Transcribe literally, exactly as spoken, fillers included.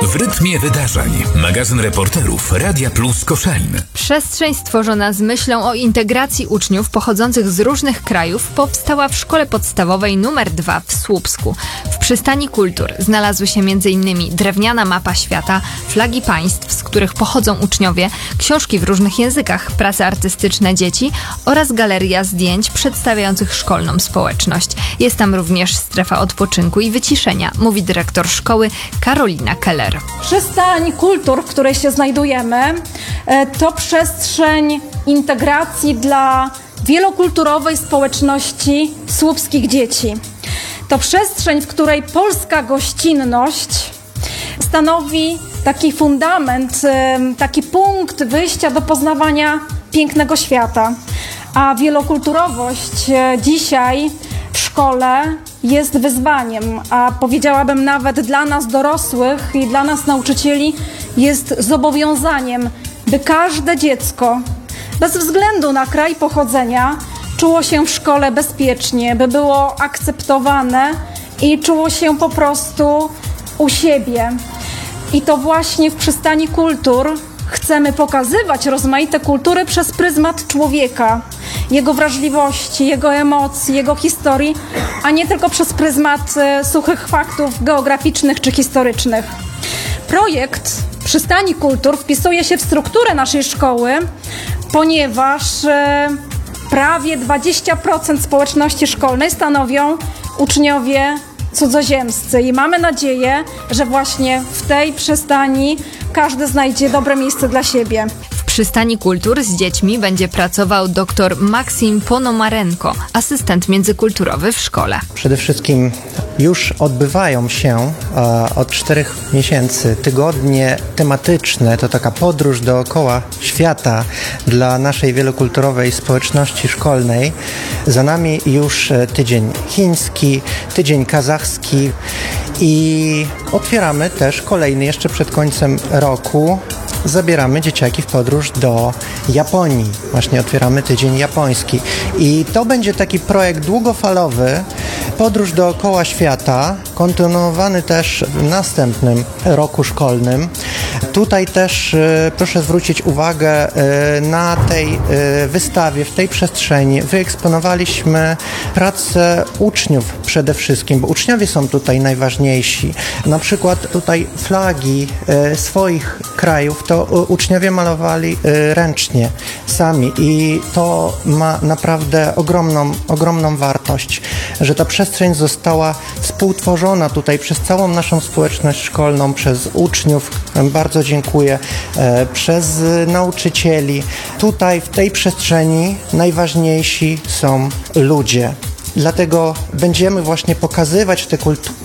W rytmie wydarzeń. Magazyn reporterów Radia Plus Koszalin. Przestrzeń stworzona z myślą o integracji uczniów pochodzących z różnych krajów powstała w szkole podstawowej numer dwa w Słupsku. W przystani kultur znalazły się między innymi drewniana mapa świata, flagi państw, z których pochodzą uczniowie, książki w różnych językach, prace artystyczne dzieci oraz galeria zdjęć przedstawiających szkolną społeczność. Jest tam również strefa odpoczynku i wyciszenia, mówi dyrektor szkoły Karolina Keller. Przystań kultur, w której się znajdujemy, to przestrzeń integracji dla wielokulturowej społeczności słupskich dzieci. To przestrzeń, w której polska gościnność stanowi taki fundament, taki punkt wyjścia do poznawania pięknego świata. A wielokulturowość dzisiaj w szkole jest wyzwaniem, a powiedziałabym nawet dla nas dorosłych i dla nas nauczycieli jest zobowiązaniem, by każde dziecko, bez względu na kraj pochodzenia, czuło się w szkole bezpiecznie, by było akceptowane i czuło się po prostu u siebie. I to właśnie w przystani kultur chcemy pokazywać rozmaite kultury przez pryzmat człowieka, jego wrażliwości, jego emocji, jego historii, a nie tylko przez pryzmat e, suchych faktów geograficznych czy historycznych. Projekt Przystani Kultur wpisuje się w strukturę naszej szkoły, ponieważ e, prawie dwadzieścia procent społeczności szkolnej stanowią uczniowie cudzoziemscy i mamy nadzieję, że właśnie w tej przystani każdy znajdzie dobre miejsce dla siebie. W przystani kultur z dziećmi będzie pracował dr Maksim Ponomarenko, asystent międzykulturowy w szkole. Przede wszystkim już odbywają się e, od czterech miesięcy tygodnie tematyczne, to taka podróż dookoła świata dla naszej wielokulturowej społeczności szkolnej. Za nami już tydzień chiński, tydzień kazachski i otwieramy też kolejny jeszcze przed końcem roku. Zabieramy dzieciaki w podróż do Japonii. Właśnie otwieramy tydzień japoński. I to będzie taki projekt długofalowy, podróż dookoła świata, kontynuowany też w następnym roku szkolnym. Tutaj też y, proszę zwrócić uwagę y, na tej y, wystawie, w tej przestrzeni wyeksponowaliśmy pracę uczniów przede wszystkim, bo uczniowie są tutaj najważniejsi. Na przykład tutaj flagi y, swoich krajów to uczniowie malowali y, ręcznie, sami i to ma naprawdę ogromną, ogromną wartość, że ta przestrzeń została współtworzona tutaj przez całą naszą społeczność szkolną, przez uczniów, bardzo dziękuję, e, przez nauczycieli. Tutaj w tej przestrzeni najważniejsi są ludzie. Dlatego będziemy właśnie pokazywać te kultury